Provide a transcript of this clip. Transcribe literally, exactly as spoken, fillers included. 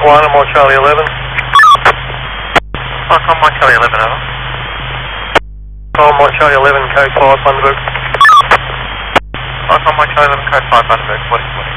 one, I'm on Charlie eleven. Fox one, Charlie eleven, over. I'm on Charlie eleven, code five, Bundaberg. Fox one, Charlie eleven, code five, Bundaberg, forty forty.